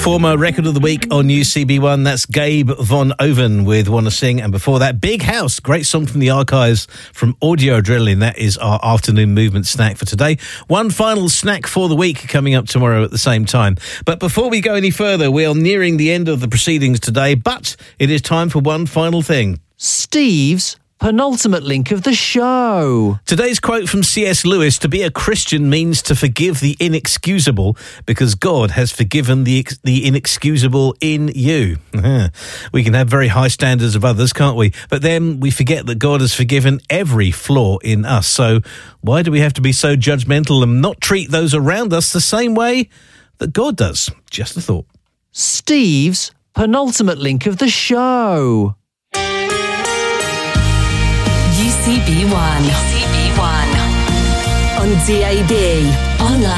former Record of the Week on UCB1. That's Gabe Von Oven with Wanna Sing. And before that, Big House, great song from the archives from Audio Adrenaline. That is our afternoon movement snack for today. One final snack for the week coming up tomorrow at the same time. But before we go any further, we are nearing the end of the proceedings today, but it is time for one final thing. Steve's penultimate link of the show. Today's quote from C.S. Lewis: to be a Christian means to forgive the inexcusable because God has forgiven the inexcusable in you. We can have very high standards of others, can't we? But then we forget that God has forgiven every flaw in us. So why do we have to be so judgmental and not treat those around us the same way that God does? Just a thought. Steve's penultimate link of the show. UCB1 on DAB, online